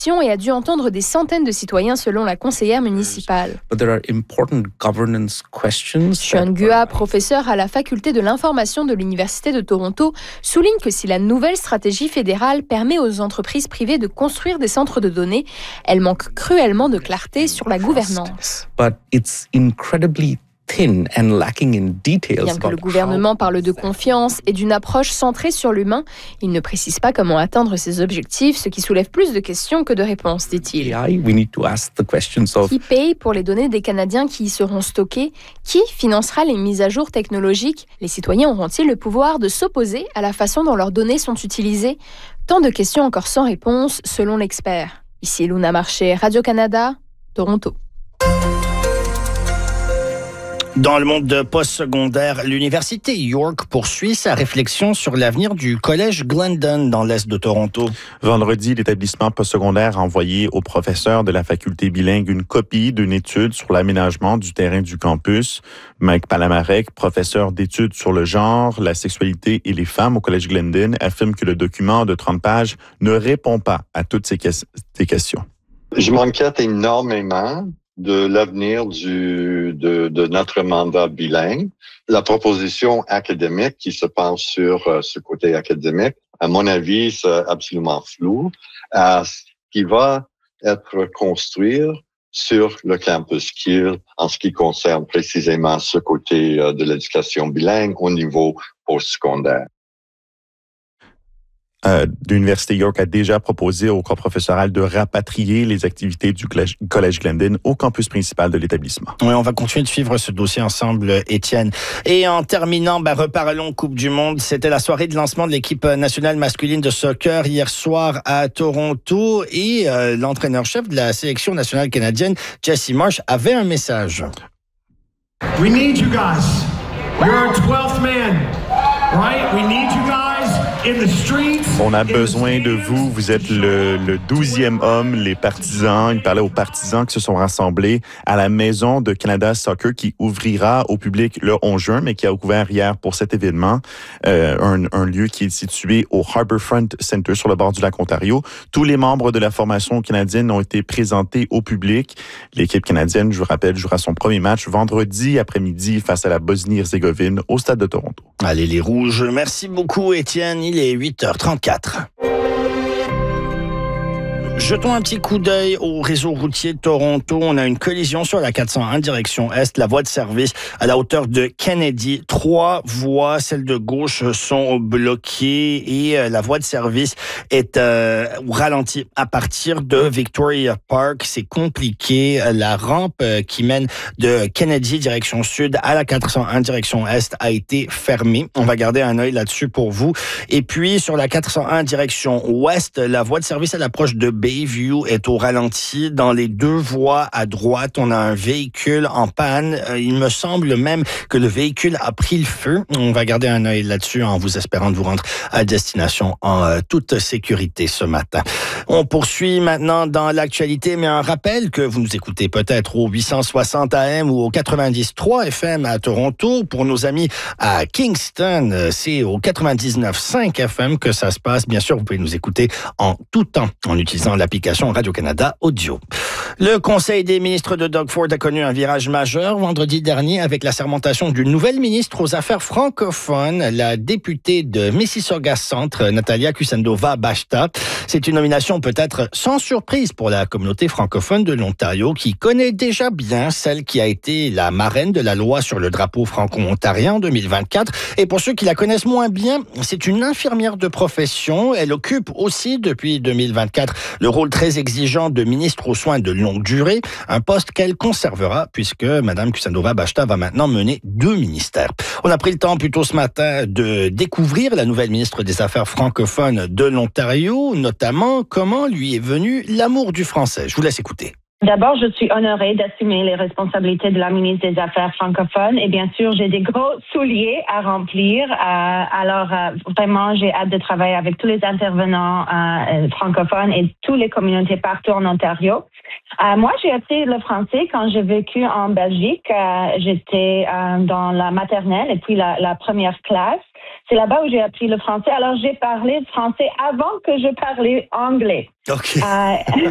et a dû entendre des centaines de citoyens selon la conseillère municipale. Sean Gua, professeur à la faculté de l'information de l'Université de Toronto, souligne que si la nouvelle stratégie fédérale permet aux entreprises privées de construire des centres de données, elle manque cruellement de clarté sur la gouvernance. Bien que le gouvernement parle de confiance et d'une approche centrée sur l'humain, il ne précise pas comment atteindre ces objectifs, ce qui soulève plus de questions que de réponses, dit-il. Qui paye pour les données des Canadiens qui y seront stockées? Qui financera les mises à jour technologiques? Les citoyens auront-ils le pouvoir de s'opposer à la façon dont leurs données sont utilisées? Tant de questions encore sans réponse, selon l'expert. Ici Luna Marché, Radio-Canada, Toronto. Dans le monde postsecondaire, l'Université York poursuit sa réflexion sur l'avenir du collège Glendon dans l'est de Toronto. Vendredi, l'établissement postsecondaire a envoyé aux professeurs de la faculté bilingue une copie d'une étude sur l'aménagement du terrain du campus. Mike Palamarek, professeur d'études sur le genre, la sexualité et les femmes au collège Glendon, affirme que le document de 30 pages ne répond pas à toutes ces questions. Je m'inquiète énormément de l'avenir de notre mandat bilingue. La proposition académique qui se pense sur ce côté académique, à mon avis, c'est absolument flou. Ce qui va être construit sur le campus Kiel en ce qui concerne précisément ce côté de l'éducation bilingue au niveau postsecondaire. L'Université York a déjà proposé au corps professoral de rapatrier les activités du collège Glendon au campus principal de l'établissement. Oui, on va continuer de suivre ce dossier ensemble, Étienne. Et en terminant, reparlons Coupe du Monde. C'était la soirée de lancement de l'équipe nationale masculine de soccer hier soir à Toronto et l'entraîneur-chef de la sélection nationale canadienne, Jesse Marsch, avait un message. We need you guys. You're our 12th man, right? We need you guys. On a besoin de vous. Vous êtes le 12e homme, les partisans. Il parlait aux partisans qui se sont rassemblés à la Maison de Canada Soccer qui ouvrira au public le 11 juin, mais qui a ouvert hier pour cet événement. Un lieu qui est situé au Harbourfront Centre sur le bord du lac Ontario. Tous les membres de la formation canadienne ont été présentés au public. L'équipe canadienne, je vous rappelle, jouera son premier match vendredi après-midi face à la Bosnie-Herzégovine au Stade de Toronto. Allez les Rouges, merci beaucoup Étienne. Il est 8h34. Jetons un petit coup d'œil au réseau routier de Toronto. On a une collision sur la 401 direction est, la voie de service à la hauteur de Kennedy. 3 voies, celles de gauche sont bloquées et la voie de service est ralentie à partir de Victoria Park. C'est compliqué. La rampe qui mène de Kennedy direction sud à la 401 direction est a été fermée. On va garder un œil là-dessus pour vous. Et puis sur la 401 direction ouest, la voie de service à l'approche de Bayview est au ralenti. Dans les 2 voies à droite, on a un véhicule en panne. Il me semble même que le véhicule a pris le feu. On va garder un œil là-dessus en vous espérant de vous rendre à destination en toute sécurité ce matin. On poursuit maintenant dans l'actualité, mais un rappel que vous nous écoutez peut-être au 860 AM ou au 93 FM à Toronto. Pour nos amis à Kingston, c'est au 99.5 FM que ça se passe. Bien sûr, vous pouvez nous écouter en tout temps en utilisant l'application Radio-Canada Audio. Le Conseil des ministres de Doug Ford a connu un virage majeur vendredi dernier avec la sermentation d'une nouvelle ministre aux Affaires francophones, la députée de Mississauga Centre, Natalia Kusendova-Bashta. C'est une nomination peut-être sans surprise pour la communauté francophone de l'Ontario qui connaît déjà bien celle qui a été la marraine de la loi sur le drapeau franco-ontarien en 2024. Et pour ceux qui la connaissent moins bien, c'est une infirmière de profession. Elle occupe aussi depuis 2024 le rôle très exigeant de ministre aux soins de longue durée, un poste qu'elle conservera puisque Mme Kusendova-Bashta va maintenant mener 2 ministères. On a pris le temps plus tôt ce matin de découvrir la nouvelle ministre des Affaires francophones de l'Ontario, notamment comment lui est venu l'amour du français. Je vous laisse écouter. D'abord, je suis honorée d'assumer les responsabilités de la ministre des Affaires francophones et bien sûr, j'ai des gros souliers à remplir. Alors, vraiment, j'ai hâte de travailler avec tous les intervenants francophones et toutes les communautés partout en Ontario. Moi, j'ai appris le français quand j'ai vécu en Belgique. J'étais dans la maternelle et puis la première classe. C'est là-bas où j'ai appris le français. Alors, j'ai parlé français avant que je parlais anglais. OK.